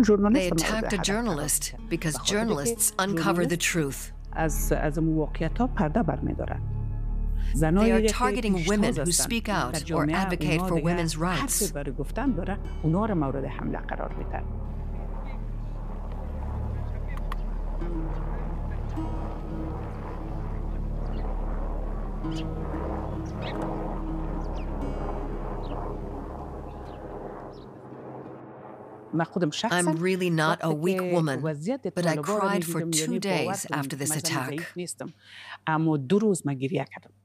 They attacked a journalist because journalists uncover the truth. از موقعیت‌ها پرده برمی‌دارند. They are targeting women who speak out or advocate for women's rights. حرفی برای گفتن داره، اونا رو مورد حمله قرار میدن. I'm really not a weak woman, but I cried for 2 days after this attack. اما 2 روز من گریه کردم.